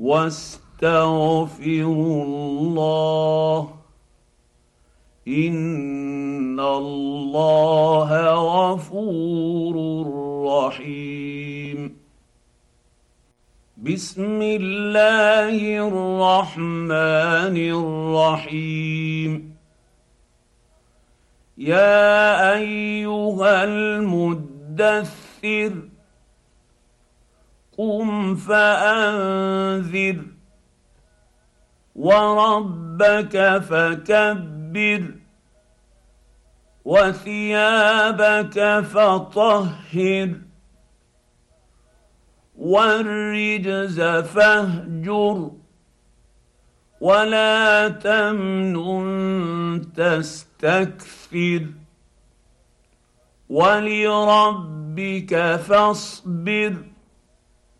واستغفروا الله ان الله غفور رحيم. بسم الله الرحمن الرحيم. يا ايها المدثر قم فانذر وربك فكبر وثيابك فطهر والرجز فاهجر ولا تمنن تستكثر ولربك فاصبر